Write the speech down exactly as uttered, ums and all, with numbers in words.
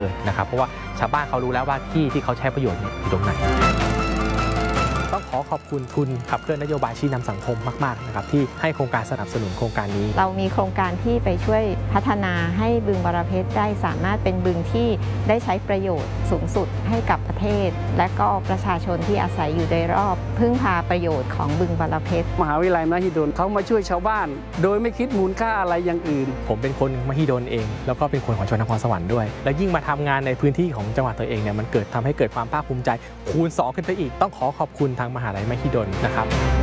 เลยนะครับเพราะว่าชาวบ้านเขารู้แล้วว่าที่ที่เขาใช้ประโยชน์อยู่ตรงไหนต้องขอขอบคุณทุนขับเคลื่อนนโยบายชี้นำสังคมมากๆนะครับที่ให้โครงการสนับสนุนโครงการนี้เรามีโครงการที่ไปช่วยพัฒนาให้บึงบรเพชรได้สามารถเป็นบึงที่ได้ใช้ประโยชน์สูงสุดให้กับประเทศและก็ประชาชนที่อาศัยอยู่โดยรอบพึ่งพาประโยชน์ของบึงบรเพชรมหาวิทยาลัยมหิดลเขามาช่วยชาวบ้านโดยไม่คิดมูลค่าอะไรอย่างอื่นผมเป็นคนมหิดลเองแล้วก็เป็นคนของจังหวัดนครสวรรค์ด้วยและยิ่งมาทำงานในพื้นที่ของจังหวัดตัวเองเนี่ยมันเกิดทำให้เกิดความภาคภูมิใจคูณสองขึ้นไปอีกต้องขอขอบคุณทางมหาวิทยาลัยมหิดลนะครับ